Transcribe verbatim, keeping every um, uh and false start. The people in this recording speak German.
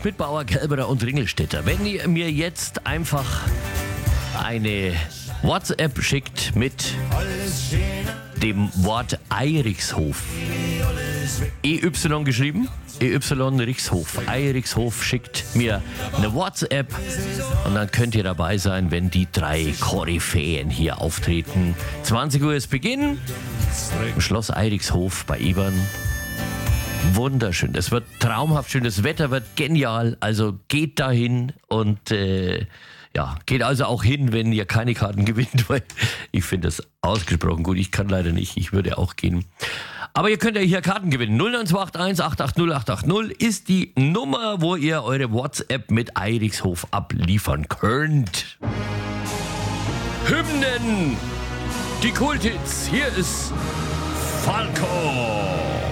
Schmidbauer, Kelberer und Ringelstädter. Wenn ihr mir jetzt einfach eine WhatsApp schickt mit dem Wort Eirichshof, E Y geschrieben, E Y Richshof, Eirichshof, schickt mir eine WhatsApp und dann könnt ihr dabei sein, wenn die drei Koryphäen hier auftreten. zwanzig Uhr ist Beginn im Schloss Eirichshof bei Ibern. Wunderschön, es wird traumhaft schön, das Wetter wird genial, also geht dahin und äh, ja, geht also auch hin, wenn ihr keine Karten gewinnt, weil ich finde das ausgesprochen gut, ich kann leider nicht, ich würde auch gehen. Aber ihr könnt ja hier Karten gewinnen. null neun zwei acht eins acht acht null acht acht null ist die Nummer, wo ihr eure WhatsApp mit Eirichshof abliefern könnt. Hymnen, die Kulthits, hier ist Falco.